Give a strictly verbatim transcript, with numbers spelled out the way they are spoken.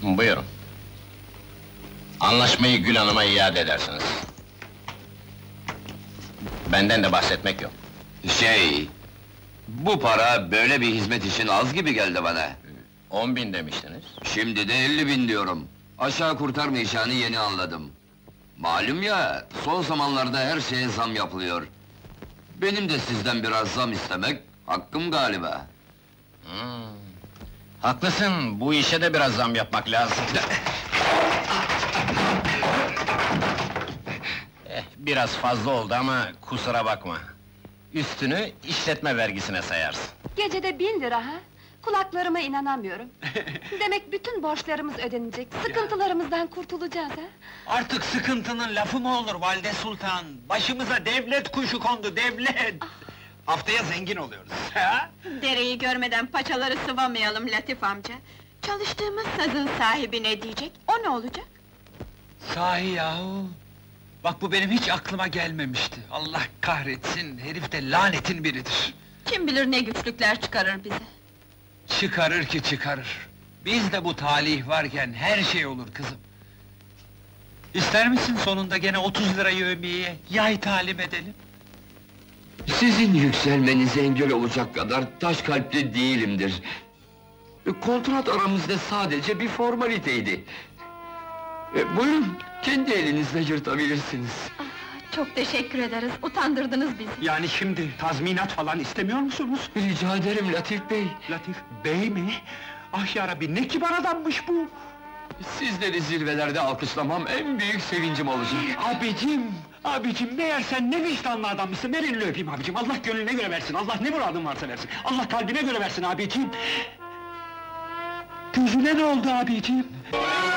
Buyurun. Anlaşmayı Gül Hanım'a iade edersiniz. Benden de bahsetmek yok. Şey... Bu para böyle bir hizmet için az gibi geldi bana. On bin demiştiniz. Şimdi de elli bin diyorum. Aşağı kurtarmayacağını yeni anladım. Malum ya, son zamanlarda her şeye zam yapılıyor. Benim de sizden biraz zam istemek hakkım galiba. Hmm. Haklısın, bu işe de biraz zam yapmak lazım. eh, biraz fazla oldu ama kusura bakma. Üstünü işletme vergisine sayarsın. Gecede bin lira ha? Kulaklarıma inanamıyorum. Demek bütün borçlarımız ödenecek, sıkıntılarımızdan kurtulacağız ha? Artık sıkıntının lafı mı olur Valide Sultan? Başımıza devlet kuşu kondu, devlet! Haftaya zengin oluyoruz, ha? Dereyi görmeden paçaları sıvamayalım Latif amca. Çalıştığımız sazın sahibi ne diyecek, o ne olacak? Sahi yahu! Bak bu benim hiç aklıma gelmemişti. Allah kahretsin, herif de lanetin biridir. Kim bilir ne güçlükler çıkarır bize. Çıkarır ki çıkarır. Biz de bu talih varken her şey olur kızım. İster misin sonunda gene otuz lira yevmiyeye yay talim edelim? Sizin yükselmenize engel olacak kadar taş kalpli değilimdir. Kontrat aramızda sadece bir formaliteydi. E, buyurun, kendi elinizle yırtabilirsiniz. Çok teşekkür ederiz, utandırdınız bizi. Yani şimdi tazminat falan istemiyor musunuz? Rica ederim Latif Bey. Latif Bey mi? Ah yarabbi, ne kibar adammış bu! Sizleri zirvelerde alkışlamam en büyük sevincim olacak. Abicim, abicim meğer sen ne vicdanlı adammışsın, ver elini öpeyim abicim, Allah gönlüne göre versin, Allah ne muradın varsa versin, Allah kalbine göre versin abicim! Gözüne ne oldu abicim?